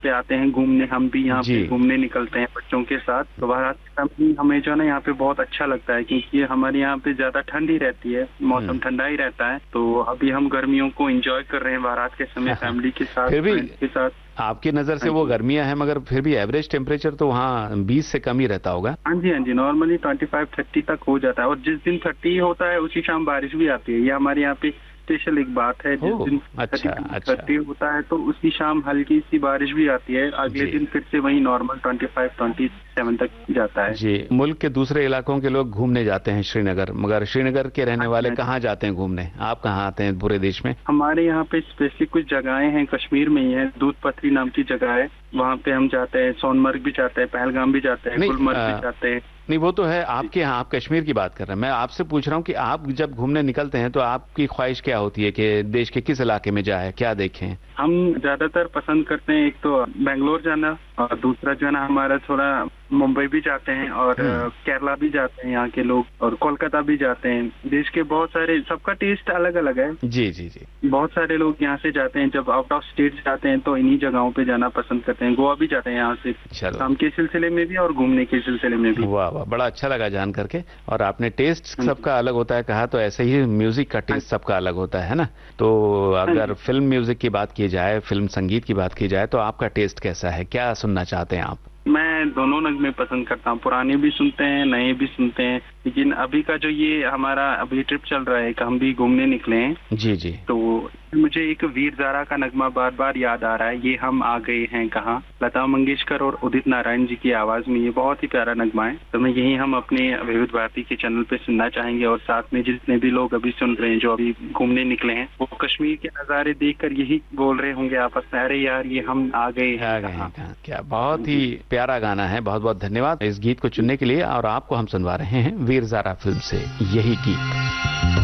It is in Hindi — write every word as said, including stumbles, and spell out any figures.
पे आते हैं घूमने, हम भी यहाँ पे घूमने निकलते हैं बच्चों के साथ। तो बारात का समय हमें जो है ना यहाँ पे बहुत अच्छा लगता है, क्योंकि हमारे यहाँ पे ज्यादा ठंड ही रहती है, मौसम ठंडा ही रहता है। तो अभी हम गर्मियों को एंजॉय कर रहे हैं बारात के समय फैमिली के साथ, फ्रेंड्स के साथ। आपकी नजर से वो गर्मियां हैं, मगर फिर भी एवरेज टेम्परेचर तो वहाँ बीस से कम ही रहता होगा। हाँ जी, हाँ जी, नॉर्मली ट्वेंटी फाइव थर्टी तक हो जाता है, और जिस दिन थर्टी होता है उसी शाम बारिश भी आती है। ये हमारे यहाँ पे स्पेशल एक बात है, जिस दिन अच्छा, अच्छा। थर्टी होता है तो उसी शाम हल्की सी बारिश भी आती है, अगले दिन फिर से वही normal twenty five twenty seven तक जाता है। जी, मुल्क के दूसरे इलाकों के लोग घूमने जाते हैं श्रीनगर, मगर श्रीनगर के रहने वाले कहाँ जाते हैं घूमने? आप कहाँ आते हैं पूरे देश में? हमारे यहाँ पे स्पेसिफिक कुछ जगहें हैं, कश्मीर में ही है, दूध पथरी नाम की जगह है, वहाँ पे हम जाते हैं। सोनमर्ग भी जाते हैं, पहलगाम भी जाते हैं, गुलमर्ग भी जाते हैं। नहीं, वो तो है आपके यहाँ, आप कश्मीर की बात कर रहे हैं। मैं आपसे पूछ रहा हूँ कि आप जब घूमने निकलते हैं तो आपकी ख्वाहिश क्या होती है कि देश के किस इलाके में जाए, क्या देखें? हम ज्यादातर पसंद करते हैं एक तो बेंगलोर जाना, और दूसरा जो है ना हमारा थोड़ा मुंबई भी जाते हैं, और केरला भी जाते हैं यहाँ के लोग, और कोलकाता भी जाते हैं। देश के बहुत सारे, सबका टेस्ट अलग अलग है। जी जी जी। बहुत सारे लोग यहाँ से जाते हैं, जब आउट ऑफ स्टेट जाते हैं तो इन्हीं जगहों पे जाना पसंद करते हैं। गोवा भी जाते हैं यहाँ से, काम के सिलसिले में भी और घूमने के सिलसिले में भी। वाह वाह, बड़ा अच्छा लगा जान करके। और आपने टेस्ट सबका अलग होता है कहा, तो ऐसे ही म्यूजिक का टेस्ट सबका अलग होता है ना। तो अगर फिल्म म्यूजिक की बात की जाए, फिल्म संगीत की बात की जाए, तो आपका टेस्ट कैसा है? क्या सुनना चाहते हैं आप? मैं दोनों नगमे पसंद करता हूँ, पुराने भी सुनते हैं, नए भी सुनते हैं। लेकिन अभी का जो ये हमारा अभी ट्रिप चल रहा है, हम भी घूमने निकले हैं जी जी, तो मुझे एक वीर ज़ारा का नगमा बार बार याद आ रहा है, ये हम आ गए हैं कहाँ, लता मंगेशकर और उदित नारायण जी की आवाज में। ये बहुत ही प्यारा नगमा है, तो मैं यही हम अपने विविध भारती के चैनल पे सुनना चाहेंगे। और साथ में जितने भी लोग अभी सुन रहे हैं, जो अभी घूमने निकले हैं, वो कश्मीर के नज़ारे देखकर यही बोल रहे होंगे आपस में, अरे यार ये हम आ गए हैं कहाँ। क्या बहुत ही प्यारा गाना है। बहुत बहुत धन्यवाद इस गीत को चुनने के लिए, और आपको हम सुनवा रहे हैं वीर ज़ारा फिल्म से यही गीत।